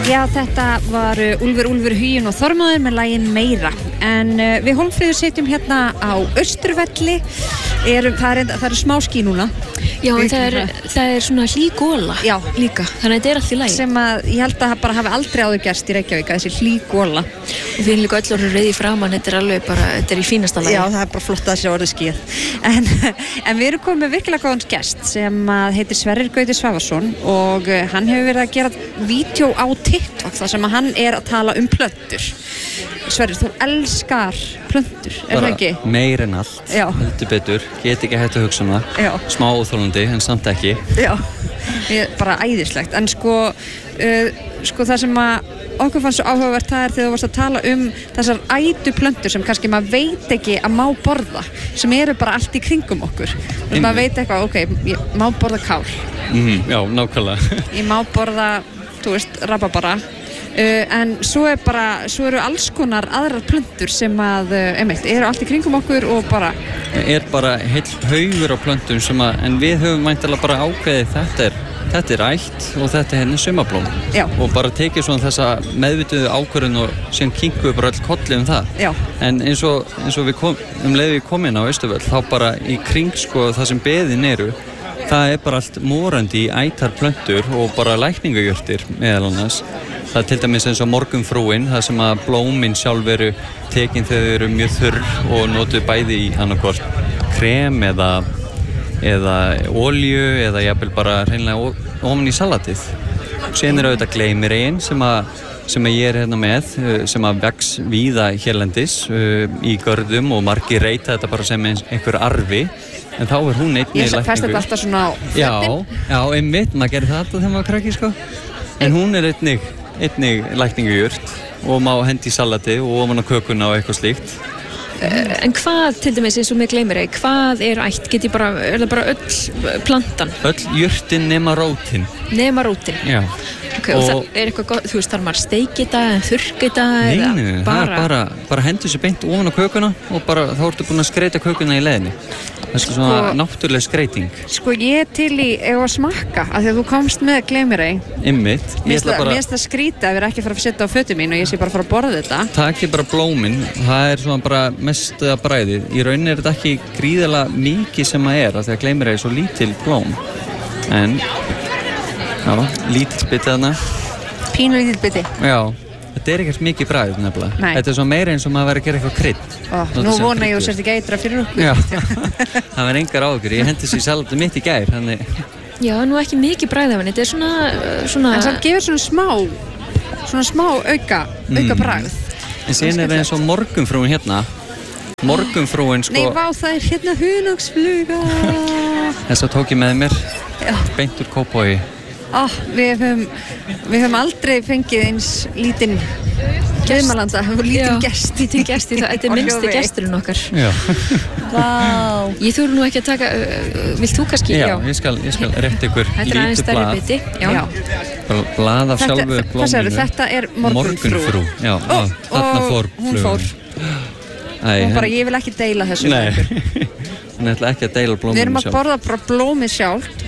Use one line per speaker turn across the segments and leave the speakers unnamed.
Já, þetta var Úlfur Huginn og Þormóður með lagin Meira. En við Hólmfríður sitjum hérna á Austurvelli. Það eru smá ský núna.
Já, það er svona hlý gola. Já, líka. Þannig að þetta er allt í lagi.
Sem að ég held að bara hafi aldrei áður gerst í Reykjavík, þessi hlý gola.
Og við líka öll orðið rauð í framan, þetta er alveg bara, þetta er í fínasta lagi.
Já, það er bara flott að þessi orðið skýð. En við erum komið með virkilega góðan gest sem heitir Sverrir Gauti Svavarsson og hann hefur verið að gera vídeó á TikTok þar sem að hann er að tala plöntur. Sverrir, þú elskar plöntur, er það ekki?
Meir en allt, heldur betur, get ekki hægt að hugsa um það. Já. Smá óþolandi, en samt ekki.
Já, bara æðislegt. En sko það sem að okkur fannst svo áhugavert það er þegar þú varst að tala þessar ætu plöntur sem kannski maður veit ekki að má borða, sem eru bara allt í kringum okkur. Maður veit eitthvað, ok, ég má borða kál.
Já, nákvæmlega.
Ég má borða, þú veist, rabarbara. En svo eru alls konar aðrar plöntur sem eru allt í kringum okkur og bara
er bara heill haugur á plöntum sem en við höfum væntanlega bara ákveðið þetta er ætt og þetta er henni sumarblóm. Já. Og bara tekið svona þessa meðvituðu ákvörðun og síðan kinkuðu bara öll kolli það. Já. En eins og við leið við komin á Austurvöll þá bara í kring það sem beðin eru, það er bara allt morandi í ætar plöntur og bara lækningajurtir meðal annars. Það er til dæmis eins og morgunfrúin, það sem að blómin sjálf eru tekin þegar þau eru mjög þurr og notuð bæði í annarkvort krem eða olíu eða jafnvel bara hreinlega ofan í salatið. Síðan er auðvitað gleymiregin sem að ég er hérna með, sem að vex víða hérlendis í görðum og margir reyta þetta bara sem einhver arfi. En þá er hún einnig lækningur.
Ég fæst þetta alltaf svona á fötin. Já, einmitt, maður gerir það alltaf þegar maður krakki, En hún er einnig lækningajurt og má hendi í salati og ofan á kökuna og eitthvað slíkt.
En hvað, til dæmis eins og með gleymirei, hvað er ætt? Er það bara öll plantan?
Öll jurtin nema rótin.
Nema rótin?
Já.
Okay, og það er eitthvað gott, þú veist, þarf maður steikið þetta en þurrkið þetta?
Nei, það er bara hendur sér beint ofan á kökuna og bara þá ertu búin að skreita kökuna í leiðinni. Það er svona náttúruleg skreiting.
Ég til í að smakka, af því að þú komst með gleymirei.
Einmitt.
Mér finnst það skrítið að við erum ekki að fara að setja á fötin mín og ég sé bara að fara að borða þetta.
Takið bara blómin, það er svona bara mest bragðið. Í rauninni er þetta ekki gríðarlega mikið sem það er, af því að gleymirei er svo lítil blóm. En lítill biti þarna.
Pínu lítill biti.
Já, þetta er ekkert mikið bragð nefnilega. Nei. Þetta er svo meira eins og maður væri að gera eitthvað krydd.
Nú vona ég og sért ekki eitra fyrir okkur.
Já, það var engar áhugur. Ég hendi sér salatu mitt í gær, þannig.
Já, nú ekki mikið bragð af henni. Þetta er svona...
En það gefur svona smá auka bragð.
En síðan er eins og morgunfrúin hérna. Morgunfrúin
Nei, vá, það er hérna hunangsfluga.
Þess að tók ég með mér. Beint úr Kópavogi.
Við höfum aldrei fengið eins lítinn viðmælanda, lítinn gest.
Lítinn gest, þetta er minnsti gesturinn okkar.
Já.
Vá.
Ég þurfi nú ekki að taka, vilt þú kannski?
Já, ég skal rétt ykkur
þetta er aðeins stærri biti. Já.
Blað af sjálfu blóminu.
Hvað sagðirðu? Þetta er morgunfrú.
Já, þarna fór
hún fór. Hún bara, ég vil ekki deila þessu.
Nei, hún ætla ekki að deila blóminu sjálf.
Við erum að borða bara blómið sjálft.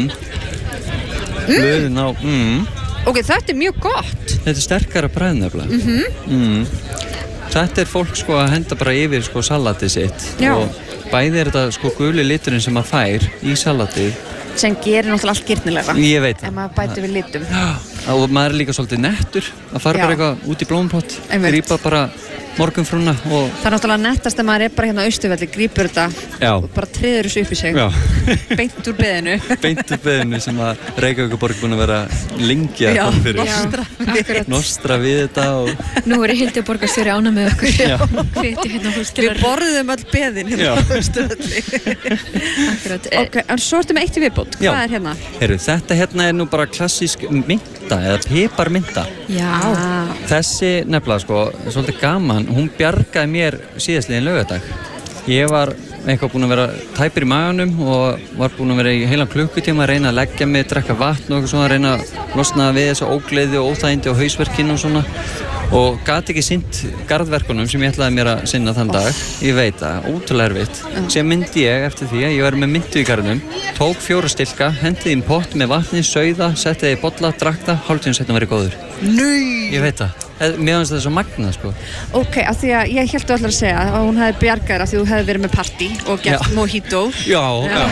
Blöðin á,
Ok, þetta er mjög gott.
Þetta er sterkara bragð nefnilega. Þetta er fólk að henda bara yfir salatið sitt. Já. Og bæði er þetta guli liturinn sem maður fær í salatið.
Sem gerir náttúrulega allt gyrnilega.
Ég veit það.
En maður bætir við litum.
Og maður er líka svolítið nettur að fara bara eitthvað út í blómpott. Grípa bara morgunfrúna og...
Það er náttúrulega nettast að maður er bara hérna á Austurvelli, grípur þetta og bara treður þessu upp í sig. Beint úr beðinu.
Beint úr beðinu sem að Reykjavíkurborg búin að vera lengi að koma fyrir. Nostra við þetta og...
Nú er Hildiborgarstjóri ánægð með okkur.
Við borðum öll beðin hérna á Austurvelli.
Akkurat.
Ok, en svo ertu með eitt í viðbót. Hvað er hérna?
Þetta hérna er nú bara klassísk mynta eða piparmynta.
Já.
Þessi nefnilega svolítið gaman. Hún bjargaði mér síðastliðinn laugardag. Ég var eitthvað búinn að vera tæpur í maganum og var búinn að vera í heilan klukkutíma að reyna að leggja mig, drekka vatn og eitthvað svona, að reyna að losna við þessu ógleði og óþægindi og hausverkin og svona. og gat ekki sinnt garðverkunum sem ég ætlaði mér að sinna þann dag. Ég veit það, ótrúlega erfitt. Sem myndi ég eftir því að ég var með myndu í garðinum, tók 4 stilka, hendið í pott með vatni, sauða, settið í bolla, drakk það, hálftíma seinna var ég góður.
Nei!
Ég veit það. Mér finnst það svo magnað, sko.
Ok, af því að ég held allar að segja að hún hefði bjargað af því þú hefði verið með partí og gert mojito.
Já.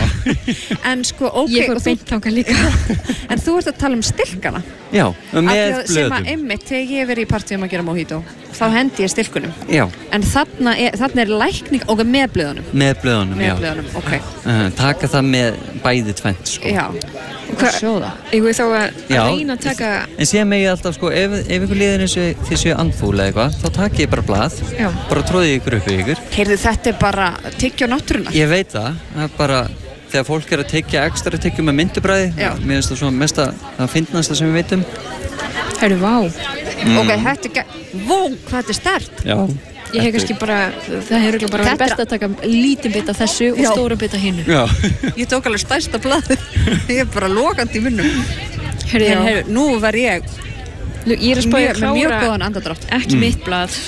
En sko, ok.
Ég fór beint þangað líka.
En þú ert að tala um stilkana.
Já, með blöðum.
Sem að einmitt, þegar ég hef verið í partíum að gera mojito, þá hendi ég stilkunum.
Já.
En þarna er lækning og með blöðunum.
Með blöðunum, já.
Með blöðunum, ok.
Taka það með bæði tvennt, sko.
Já. Sjóða.
Ég þá að reyna að taka...
En síðan með ég alltaf, sko, ef ykkur liðin eins og þið séu andfúl eða eitthvað, þá takk ég bara blað, bara tróði ykkur upp í ykkur.
Heyrðu, þetta er bara tyggja á náttúruna. Ég
veit það er bara, þegar fólk er að tyggja ekstra tyggju með myndubræði, mér finnst það svona mest að fyndnasta sem við veitum.
Heyrðu, vá.
Ok, þetta er hvað þetta er sterkt.
Já.
Ég hef kannski bara, það hefur bara verið best að taka lítinn bit af þessu og stóran bit af hinnu.
Já.
Ég tók alveg stærsta blaðið. Ég er bara lokandi í munnum. Heyrðu, nú verð ég
er að spája að
klára mjög góðan andardrátt.
Ekki mitt blað.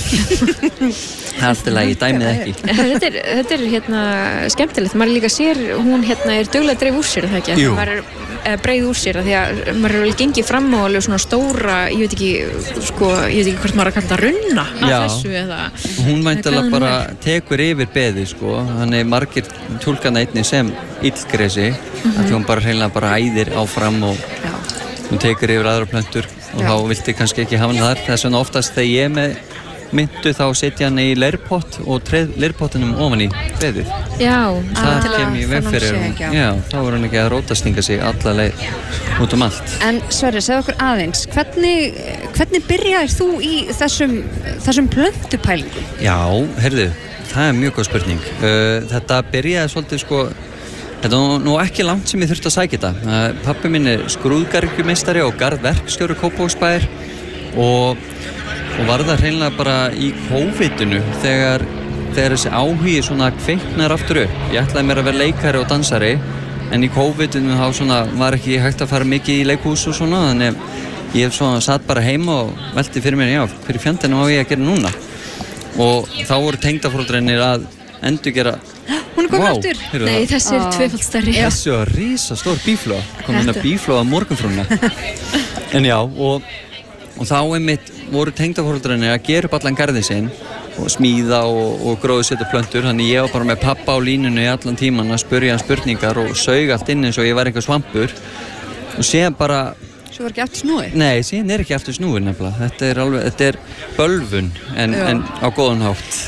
Allt í lagi, dæmið ekki.
Þetta er hérna skemmtilegt. Maður líka sér, hún hérna er duglega að dreifa úr sér, það ekki?
Jú.
Maður er breið úr sér, því að maður er vel gengið fram á alveg svona stóra, ég veit ekki hvort maður að kalla þetta runna af þessu eða...
Hún væntanlega bara tekur yfir beðið, sko. Þannig margir túlkana einni sem illgresi, að hún bara hreinlega bara æðir áfram og hún tekur yfir aðra plöntur og þá vilti kannski ekki hafa hann þar. Það er svona oftast þegar ég er með myndu þá setja hann í leirpott og treð leirpottinum ofan í beðið.
Já,
það kemur í veg fyrir hún. Já, þá er hann ekki að rótastinga sig alla leið út allt.
En Sverrir, segðu okkur aðeins, hvernig byrjaðir þú í þessum plöntupælingum?
Já, heyrðu, það er mjög góð spurning. Þetta byrjaði svolítið sko, þetta var nú ekki langt sem ég þurfti að sækja þetta. Pabbi minn er skrúðgarðjumeistari og garðverkstjóri Kópavogsbæjar og var það hreinlega bara í COVID-inu þegar þessi áhugi svona kveiknar aftur upp. Ég ætlaði mér að vera leikari og dansari en í COVID-inu þá svona var ekki hægt að fara mikið í leikhús og svona þannig ég svona satt bara heima og velti fyrir mér, já, hverju fjandinn á ég að gera núna? Og þá voru tengdaforeldreinir að endurgera.
Hún er komin aftur.
Nei, þessi er tvöfalt stærri.
Þessi var risastór bíflóa. Kom hérna bíflóa morgunfrúna. En já, og þá einmitt voru tengdaforeldreinir að gera upp allan garðinn sinn og smíða og gróðsetja plöntur. Þannig ég var bara með pappa á línunni í allan tíman að spurja hann spurningar og saug allt inn eins og ég var einhver svampur. Og síðan bara...
Svo var ekki aftur snúið?
Nei, síðan er ekki aftur snúið nefnilega. Þetta er bölvun en á góðan hátt.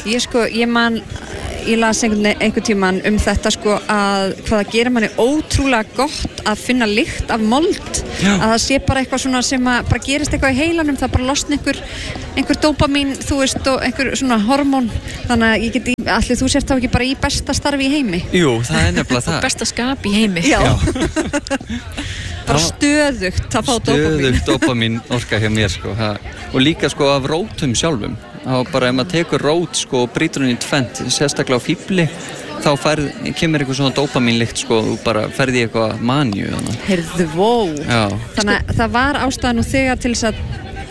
Ég las einhvern tíman þetta sko að hvað það gerir manni ótrúlega gott að finna lykt af mold. Að það sé bara eitthvað svona sem að bara gerist eitthvað í heilanum, það bara losna einhver dópamín, þú veist, og einhver svona hormón. Þannig að allir þú sért þá ekki bara í besta starfi í heimi.
Jú, það er nefnilega það.
Og besta skap í heimi.
Já. Bara stöðugt að fá dópamín.
Stöðugt dópamín orka hjá mér sko. Og líka sko af rótum sjálfum. Þá bara ef maður tekur rót sko og brýtur hún í tvennt, sérstaklega á fífli, þá kemur eitthvað svona dópamínlykt sko og þú bara ferði í eitthvað maníu.
Heyrðu, vó. Þannig að það var ástæðan og þegar til þess að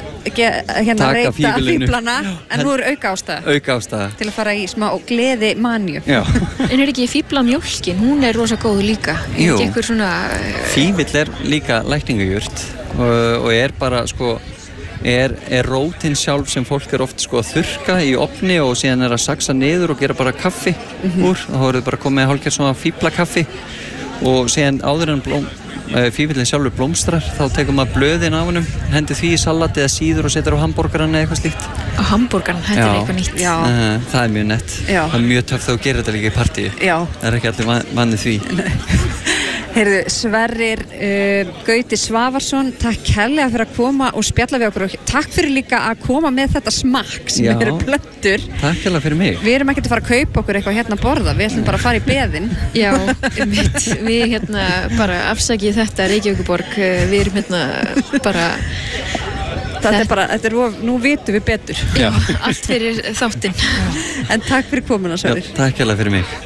reyta fíflana, en nú er auka ástæða. Til að fara í smá gleði maníu.
Já. En er ekki fíflamjólkin, hún er rosa góð líka.
Jú.
Fífill
er líka lækningajurt og er bara sko er rótin sjálf sem fólk er oft sko að þurrka í ofni og síðan er að saxa niður og gera bara kaffi úr. Þá voruð bara komið hálfgerð svona fíflakaffi og síðan áður en fífillin sjálfur blómstrar þá tekur maður blöðin af honum, hendur því í salat eða síður og setur á hambúrgaran eða eitthvað slíkt.
Á hambúrgaran, þetta er eitthvað nýtt.
Það er mjög nett. Það er mjög töff þegar þú gerir þetta líka í partíi. Það er ekki allir vannið því.
Heyrðu, Sverrir Gauti Svavarsson, takk kærlega fyrir að koma og spjalla við okkur og takk fyrir líka að koma með þetta smakk sem eru plöntur.
Takk kærlega fyrir mig.
Við erum ekkert að fara að kaupa okkur eitthvað hérna að borða, við ætlum bara að fara í beðin.
Já, við hérna bara afsakið þetta Reykjavíkurborg, við erum hérna bara...
Nú vitum við betur.
Já, allt fyrir þáttinn.
En takk fyrir komuna, Sverrir.
Takk kærlega fyrir mig.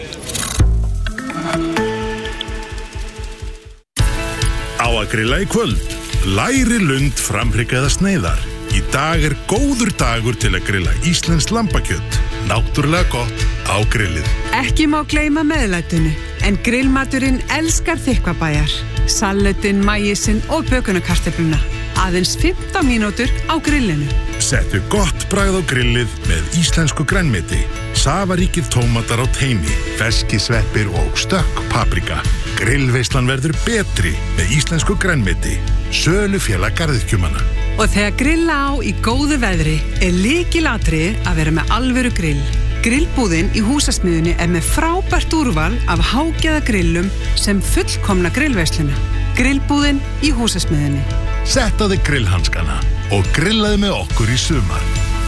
Á að grilla í kvöld, læri lund framhryggaða sneiðar í dag góður dagur til að grilla íslenskt lambakjöt. Náttúrulega gott á grillið.
Ekki má gleyma meðlætinu, en grillmaturinn elskar Þykkvabæjar. Salatinn, maísinn og bökunarkartöfluna. Aðeins 15 mínútur á grillinu.
Settu gott bragð á grillið með íslensku grænmeti. Safaríkir tómatar á teimi, ferskisveppir og stökk paprika. Grillveislan verður betri með íslensku grænmeti. Sölufélag garðyrkjumanna.
Og þegar grilla á í góðu veðri lykilatriði að vera með alvöru grill. Grillbúðin í Húsasmiðjunni með frábært úrval af hágæðagrillum sem fullkomna grillveisluna. Grillbúðin í Húsasmiðjunni.
Sett á þig grillhanskana og grillaði með okkur í sumar.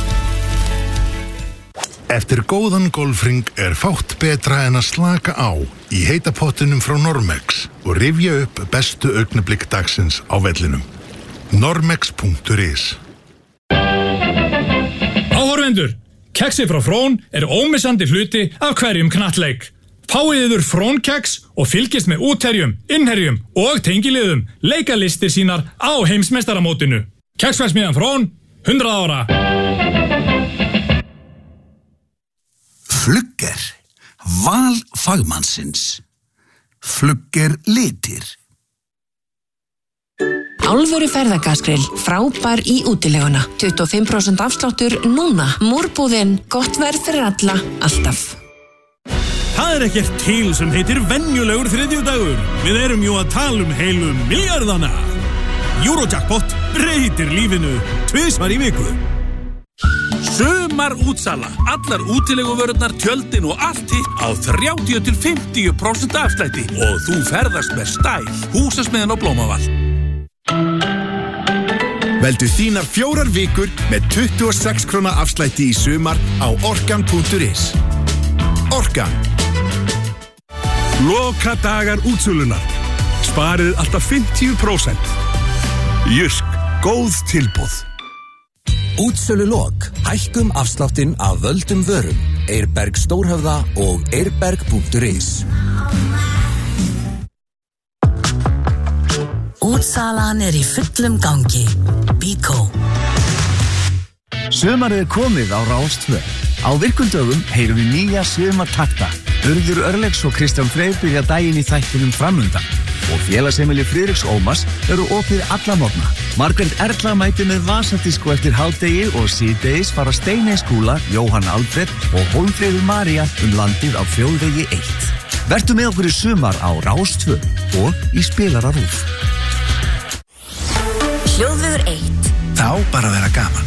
Eftir góðan golfring fátt betra en að slaka á í heita pottinum frá Normex og rifja upp bestu augnablik dagsins á vellinum. Normex.is.
Áhorfendur, keksi frá Frón ómissandi hluti af hverjum knattleik. Fáið yður Frón-keks og fylgist með útherjum, innherjum og tengiliðum leika listir sínar á heimsmeistaramótinu. Keksverksmiðjan Frón, 100 ára.
Flugger, val fagmannsins. Flugger litir.
Alvöru ferðagaskrill, frábær í útileguna. 25% afsláttur núna. Múrbúðin, gott verð fyrir alla, alltaf.
Það ekkert til sem heitir venjulegur þriðjudagur. Við erum jú að tala heilu miljardana. Eurojackpot breytir lífinu 2 í viku. Sumar útsala. Allar útileguvörurnar, tjöldin og allt hitt á 30-50% afslætti. Og þú ferðast með stæl. Húsasmiðjan á Blómavall.
Veldu þínar 4 vikur með 26 króna afslætti í sumar á orkan.is. Orkan.
Loka dagar útsölunar. Sparið alltaf 50%. Jysk, góð tilboð.
Útsölu lok. Hækkum afsláttinn af völdum vörum. Eirberg Stórhöfða og eirberg.is.
Útsalan í fullum gangi. Bíkó.
Sumarið komið á Rás 2. Á virkum dögum heyrum við nýja sumartakta. Urður Örlegs og Kristján Freyr byrja daginn í þættinum framundan. Og félagsheimili Friðriks Ómars opið alla morgna. Margrét Erla mætir með vasadisko eftir hádegi og síðdegis fara Steiney Skúla, Jóhann Alfred og Hólmfríður María landið á Þjóðvegi 1. Vertu með okkur í sumar á Rás 2 og í spilara RÚV.
Hljóðveður 1.
Það á bara að vera gaman.